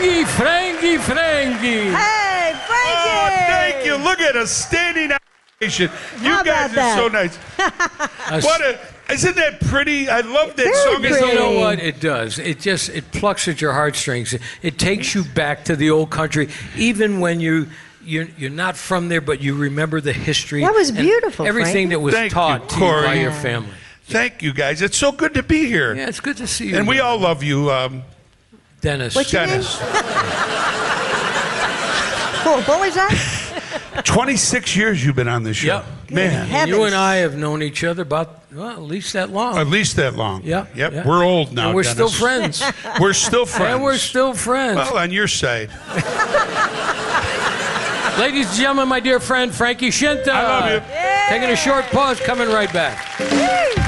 Frankie. Hey, Frankie! Oh, thank you. Look at us standing ovation. You guys are so nice. Isn't that pretty? I love that song. You know what it does? It plucks at your heartstrings. It takes you back to the old country, even when you're not from there, but you remember the history. That was beautiful, everything that was taught to you by your family. Thank you, guys. It's so good to be here. Yeah, it's good to see you. And we all love you, Dennis. What's your name? What was that? 26 years you've been on this show. Yep. Man. And you and I have known each other about, at least that long. At least that long. Yeah. Yep. We're old now, and we're Dennis. still friends. We're still friends. And we're still friends. Well, on your side. Ladies and gentlemen, my dear friend, Frankie Scinta. I love you. Taking a short pause, coming right back.